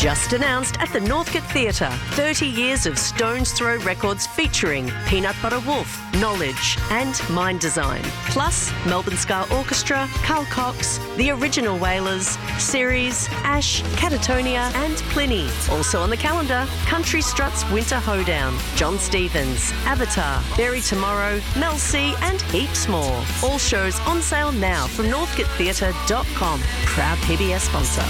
Just announced at the Northcote Theatre, 30 years of Stones Throw records featuring Peanut Butter Wolf, Knowledge and Mind Design. Plus, Melbourne Ska Orchestra, Carl Cox, The Original Wailers, Ceres, Ash, Catatonia and Pliny. Also on the calendar, Country Struts Winter Hoedown, John Stevens, Avatar, Bury Tomorrow, Mel C and heaps more. All shows on sale now from northcotetheatre.com. Proud PBS sponsor.